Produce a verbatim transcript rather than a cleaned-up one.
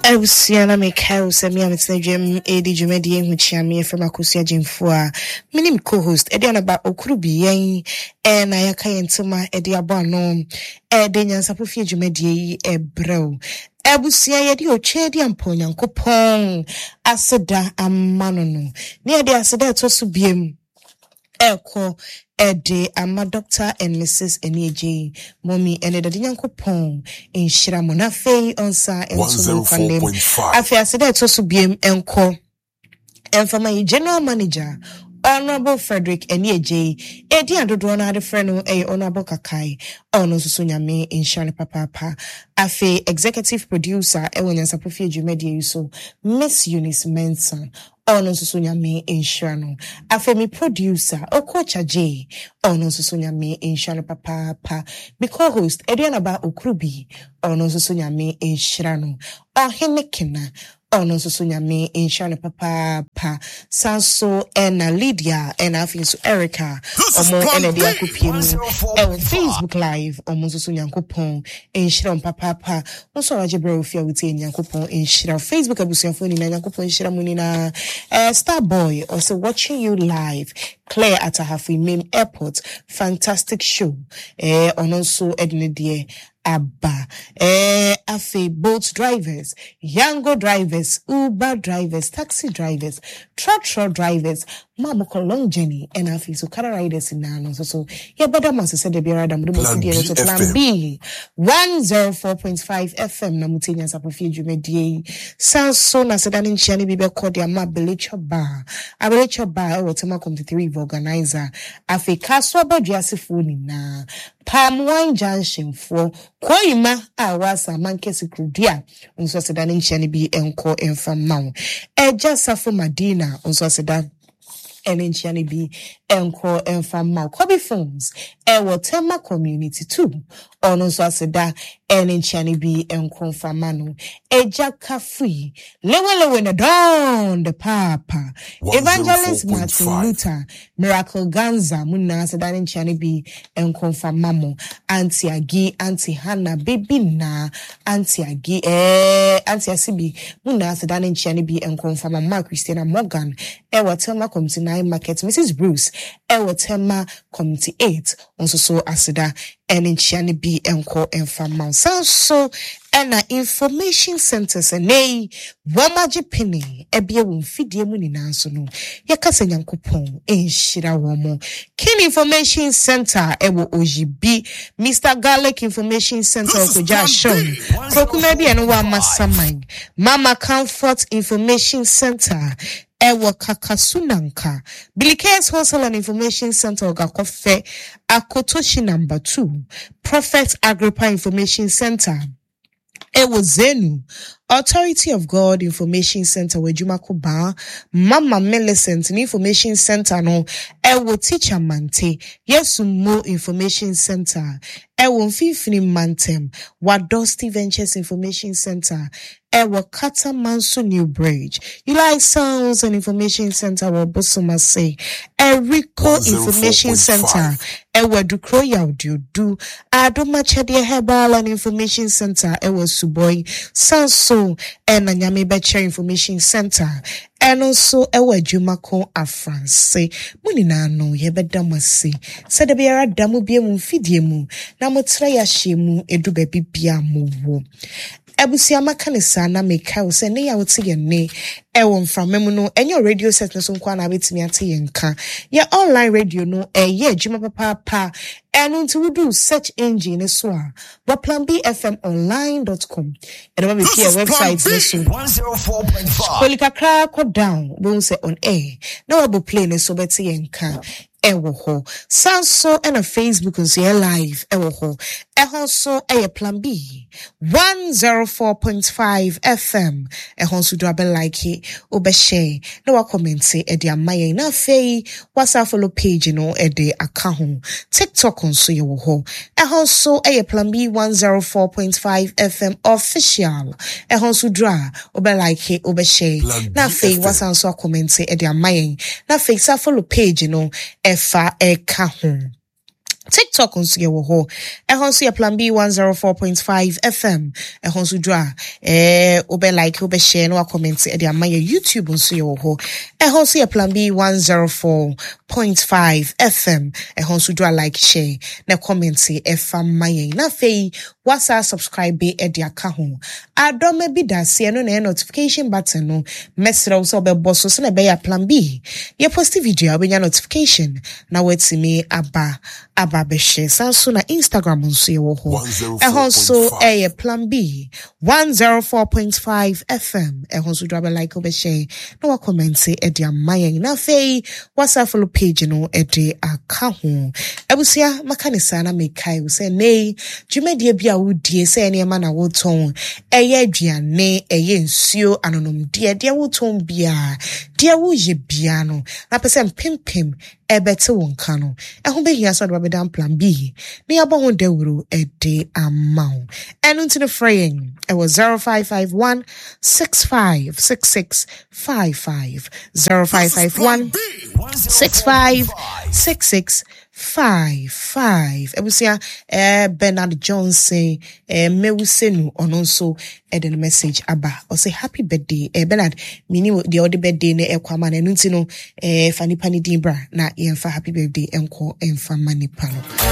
Awusiana Mekau Samia Metsnajim Edi Jumedi Muchiami from Akusia Jimfua. Minim co-host Ediana ba Okrubi Yen and Ayaka Yentuma Ediabano Edenya Sapufi Jumedi Ebro. Abusia Yedi Ochedi Amponya Kopong Asada Amanono. Near the Asada Tosubiem Eko Ede ama Doctor and Missus Eneji Mommy and the Dinyankopon in Shiramona Fei onsa and so Kandem. Afi asede to so biem enko. And for my general manager Honorable Frederick Eneji Edi adodo na ade freno e Honorable Kakai ono so nyame in Shane Papa Papa. Afi executive producer e wonyansa Profi Dwumadi so Miss Eunice Mensa ono susu nyame insurano afemi producer Okocha J ono susu nyame insurano papa pa mi co-host Ediana ba Okrubi ono susu nyame insurano Ohemekena ono susu nyame insurano papa pa Sanso ena Lydia ena afinso Erica omo ena dia kupiemu e Facebook live omo susu nyankopon insurano papa pa onso wajebre ofia wuti nyankopon insurano Facebook abusuafo ni nyankopon insurano munina Uh, Starboy also watching you live. Claire at Ahafui Mim Airport. Fantastic show. Eh, on also Ednedie Abba. Eh, Afe boat drivers, Yango drivers, Uber drivers, taxi drivers, truck drivers, Mamoko long journey, and Afe so car riders in Nano. So, so yeah, but that must say the Biradam to Plan B one oh four point five F M. Namutinia Sapofi Jumedi. Sounds so nice. That in Chani Bibe called their map Belicha Bar. I Belicha Bar, or Tema three organizer. Afe Kaswa Bajasifuni na. Palm wine junction for Koima Awasa Mankesi Krudia unso sedan nchani bi enko emfa mawo eja safo Madina unso sedan enchani bi enko emfa mawo Kobe Phones ewo Tema community too ono so aseda enchani bi enko emfa mano eja kafui lewelewe na don the papa Evangelist Martin Luther Miracle Ganza muna sedan nchani bi enko emfa mamo Auntie Agi Auntie Hannah baby na Auntie Agi eh Auntie Asibi muna sedan nchani bi enko emfa mama Christina Morgan ewo Tema community nine market Missus Bruce ewo Tema community eight onso so aseda enchani bi enko emfa mamo so ena information centers ene wamaji penny ebie wo mfidie mu nyina so no yakasa nyankopon enhira wo mo kin information center ewo ojibi Mister Garlic information center okuja shon kokuma bi eno wa masaman Mama Comfort information center ewo Kakasunanka Bilikes Wholesale and Information Center Ogakofe Akotoshi number two Prophet Agrippa Information Center Ewo Zenu Authority of God Information Center Wejuma Koba Mama Millicent Information Center no Ewo Teacher Mante Yesu Mo Information Center Ewo Mfifini Mantem Wadosti Ventures Information Center Ewo Kata Manso New Bridge Eli Sounds and Information Center Wabosoma say Eriko Information Center Ewo Dukro Yaudio Du Adoma Chede Herbal and Information Center Ewo Suboy Sanso and Nyame Becha Information Center and also Ewo Jumako Afranse Munina no yebedamasi said the Biara Damu Biemu Fidiemu Namotraya Shemu Edu Baby Biamu wo Ebusia makanisa na meka se ne ya wote ye ne ewo mframemu no enyo radio set no so nkwa na betimi ate ye nka ya online radio no eye adwuma papa pa eno nti wudu search engine so a wa plan b f m online dot com and we be website no so one oh four point five kolikakra ko down we say on air na we be play no so beti ye nka ewo ho sanso and a Facebook and say live ewo ho ehon so eye plan B one oh four point five F M ehon so do abe like it obe share no wa comment say e dia maye na fei whatsapp follow page no e de aka ho TikTok on so ye wo ho ehon so eye plan B one oh four point five F M official ehon so dra obe like it obe share na fei whatsapp so comment say e dia maye na fei sa follow page no efa eka ho TikTok nso ye wo ho. Ehon so ye Plan B one oh four point five F M. Ehon so dra eh obe like obe share no comment e de ama ye YouTube nso ye wo ho. Ehon so ye Plan B one oh four point five F M. Ehon so dra like share na comment e fa ma ye. Na fei wasa subscribe e de aka ho. Adome bi da se no na notification button no mesra wo so be boss so na be ya Plan B. Ye post video obenya notification na weti me aba aba Babeshe Sansu na Instagram nso ye wo ho. Ehon so eh Plan B one oh four point five F M. Ehon so drop like obeshe na wa comment e de amayen na fei wasa follow page no e de aka ho. Ebusia makanisa na mekai wo se nei dwumedie bia wo die se ne ma na wo ton eye aduane eye nsuo anonom de de wo ton bia de wo ye bia no na pese pimpim ebete won ka no ehun be hia so do be dan Plan B ni abo ho dawuru e de amount enu nti no fraying it was zero five five one six five six six five five zero five five one six five six six five five. Ebusia eh Bernard Johnson eh mewusenu ono nso e the message aba o say happy birthday eh Bernard mini the other birthday ne ekwama na enu nti no eh fani pani din bra na yemfa happy birthday enko emfa mani pano.